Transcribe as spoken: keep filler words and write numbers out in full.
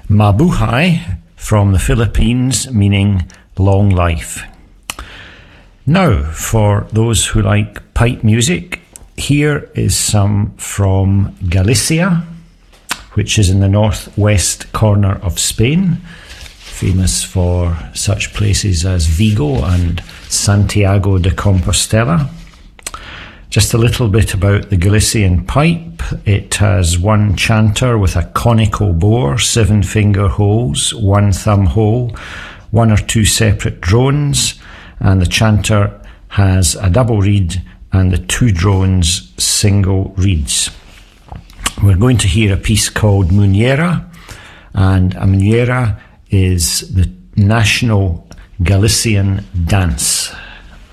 Mabuhay from the Philippines, meaning long life. Now, for those who like pipe music, here is some from Galicia, which is in the northwest corner of Spain, famous for such places as Vigo and Santiago de Compostela. Just a little bit about the Galician pipe. It has one chanter with a conical bore, seven finger holes, one thumb hole, one or two separate drones, and the chanter has a double reed and the two drones single reeds. We're going to hear a piece called Muñeira, and a Muñeira is the national Galician dance.